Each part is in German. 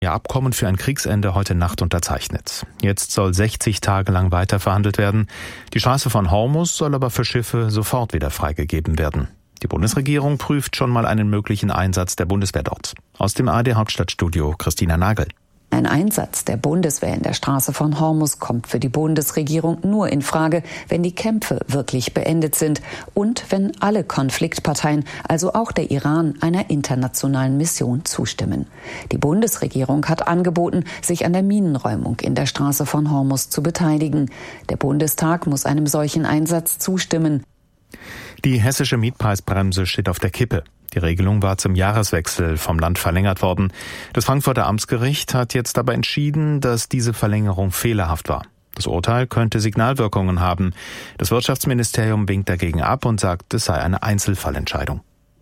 Ihr Abkommen für ein Kriegsende heute Nacht unterzeichnet. Jetzt soll 60 Tage lang weiter verhandelt werden. Die Straße von Hormuz soll aber für Schiffe sofort wieder freigegeben werden. Die Bundesregierung prüft schon mal einen möglichen Einsatz der Bundeswehr dort. Aus dem ARD-Hauptstadtstudio Christina Nagel. Ein Einsatz der Bundeswehr in der Straße von Hormuz kommt für die Bundesregierung nur in Frage, wenn die Kämpfe wirklich beendet sind und wenn alle Konfliktparteien, also auch der Iran, einer internationalen Mission zustimmen. Die Bundesregierung hat angeboten, sich an der Minenräumung in der Straße von Hormuz zu beteiligen. Der Bundestag muss einem solchen Einsatz zustimmen. Die hessische Mietpreisbremse steht auf der Kippe. Die Regelung war zum Jahreswechsel vom Land verlängert worden. Das Frankfurter Amtsgericht hat jetzt aber entschieden, dass diese Verlängerung fehlerhaft war. Das Urteil könnte Signalwirkungen haben. Das Wirtschaftsministerium winkt dagegen ab und sagt, es sei eine Einzelfallentscheidung.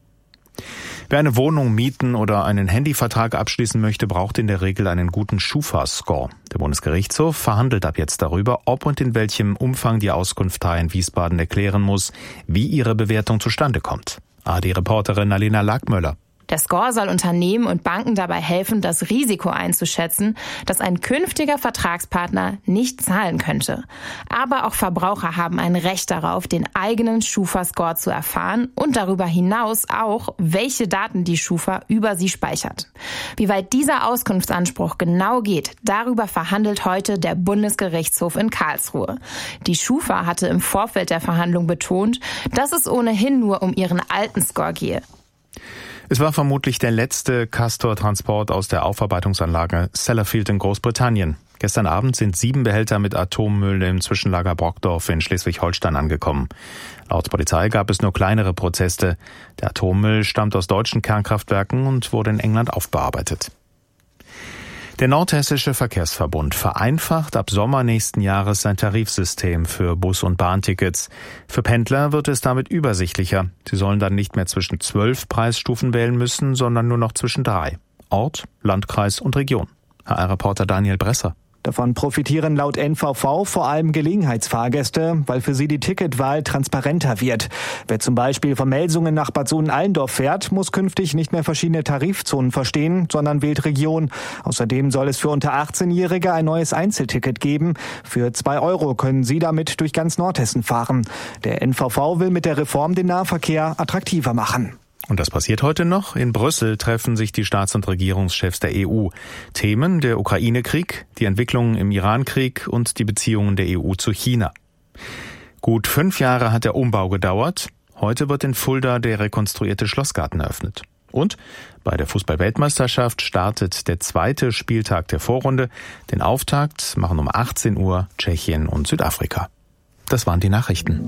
Wer eine Wohnung mieten oder einen Handyvertrag abschließen möchte, braucht in der Regel einen guten Schufa-Score. Der Bundesgerichtshof verhandelt ab jetzt darüber, ob und in welchem Umfang die Auskunftei in Wiesbaden erklären muss, wie ihre Bewertung zustande kommt. ARD-Reporterin Alena Lackmöller. Der Score soll Unternehmen und Banken dabei helfen, das Risiko einzuschätzen, dass ein künftiger Vertragspartner nicht zahlen könnte. Aber auch Verbraucher haben ein Recht darauf, den eigenen Schufa-Score zu erfahren und darüber hinaus auch, welche Daten die Schufa über sie speichert. Wie weit dieser Auskunftsanspruch genau geht, darüber verhandelt heute der Bundesgerichtshof in Karlsruhe. Die Schufa hatte im Vorfeld der Verhandlung betont, dass es ohnehin nur um ihren alten Score gehe. Es war vermutlich der letzte Castor-Transport aus der Aufarbeitungsanlage Sellafield in Großbritannien. Gestern Abend sind 7 Behälter mit Atommüll im Zwischenlager Brockdorf in Schleswig-Holstein angekommen. Laut Polizei gab es nur kleinere Proteste. Der Atommüll stammt aus deutschen Kernkraftwerken und wurde in England aufbearbeitet. Der Nordhessische Verkehrsverbund vereinfacht ab Sommer nächsten Jahres sein Tarifsystem für Bus- und Bahntickets. Für Pendler wird es damit übersichtlicher. Sie sollen dann nicht mehr zwischen 12 Preisstufen wählen müssen, sondern nur noch zwischen 3. Ort, Landkreis und Region. HR-Reporter Daniel Bresser. Davon profitieren laut NVV vor allem Gelegenheitsfahrgäste, weil für sie die Ticketwahl transparenter wird. Wer zum Beispiel von Melsungen nach Bad Sohn-Allendorf fährt, muss künftig nicht mehr verschiedene Tarifzonen verstehen, sondern wählt Region. Außerdem soll es für unter 18-Jährige ein neues Einzelticket geben. Für 2 € können sie damit durch ganz Nordhessen fahren. Der NVV will mit der Reform den Nahverkehr attraktiver machen. Und das passiert heute noch. In Brüssel treffen sich die Staats- und Regierungschefs der EU. Themen: der Ukraine-Krieg, die Entwicklungen im Iran-Krieg und die Beziehungen der EU zu China. Gut 5 Jahre hat der Umbau gedauert. Heute wird in Fulda der rekonstruierte Schlossgarten eröffnet. Und bei der Fußball-Weltmeisterschaft startet der 2. Spieltag der Vorrunde. Den Auftakt machen um 18 Uhr Tschechien und Südafrika. Das waren die Nachrichten.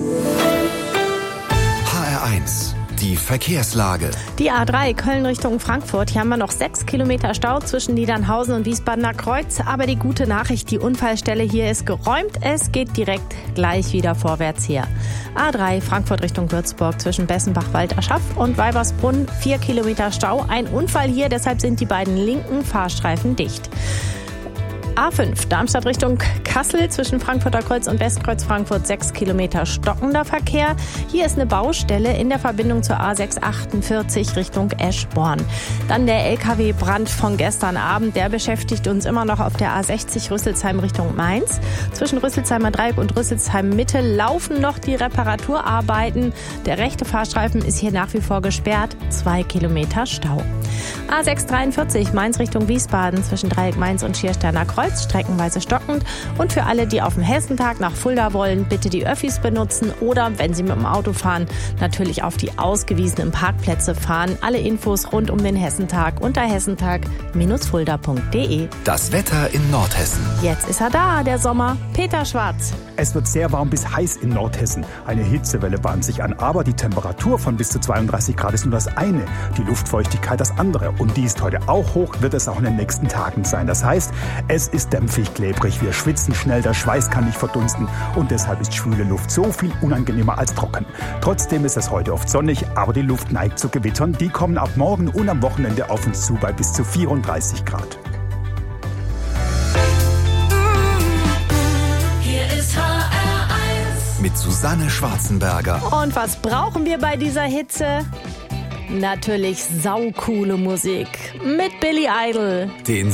HR1. Die Verkehrslage. Die A3 Köln Richtung Frankfurt. Hier haben wir noch 6 Kilometer Stau zwischen Niedernhausen und Wiesbadener Kreuz. Aber die gute Nachricht, die Unfallstelle hier ist geräumt. Es geht direkt gleich wieder vorwärts hier. A3 Frankfurt Richtung Würzburg zwischen Bessenbach-Walderschaff und Weibersbrunn. 4 Kilometer Stau. Ein Unfall hier, deshalb sind die beiden linken Fahrstreifen dicht. A5 Darmstadt Richtung Kassel zwischen Frankfurter Kreuz und Westkreuz Frankfurt 6 Kilometer stockender Verkehr. Hier ist eine Baustelle in der Verbindung zur A648 Richtung Eschborn. Dann der LKW-Brand von gestern Abend, der beschäftigt uns immer noch auf der A60 Rüsselsheim Richtung Mainz. Zwischen Rüsselsheimer Dreieck und Rüsselsheim Mitte laufen noch die Reparaturarbeiten. Der rechte Fahrstreifen ist hier nach wie vor gesperrt. 2 Kilometer Stau. A643 Mainz Richtung Wiesbaden zwischen Dreieck Mainz und Schiersteiner Kreuz. Streckenweise stockend. Und für alle, die auf dem Hessentag nach Fulda wollen, bitte die Öffis benutzen oder, wenn Sie mit dem Auto fahren, natürlich auf die ausgewiesenen Parkplätze fahren. Alle Infos rund um den Hessentag unter hessentag-fulda.de. Das Wetter in Nordhessen. Jetzt ist er da, der Sommer. Peter Schwarz. Es wird sehr warm bis heiß in Nordhessen. Eine Hitzewelle bahnt sich an, aber die Temperatur von bis zu 32 Grad ist nur das eine, die Luftfeuchtigkeit das andere. Und die ist heute auch hoch, wird es auch in den nächsten Tagen sein. Das heißt, es ist dämpfig, klebrig, wir schwitzen schnell, der Schweiß kann nicht verdunsten und deshalb ist schwüle Luft so viel unangenehmer als trocken. Trotzdem ist es heute oft sonnig, aber die Luft neigt zu Gewittern. Die kommen ab morgen und am Wochenende auf uns zu bei bis zu 34 Grad. Hier ist HR1 mit Susanne Schwarzenberger. Und was brauchen wir bei dieser Hitze? Natürlich saucoole Musik mit Billy Idol. Den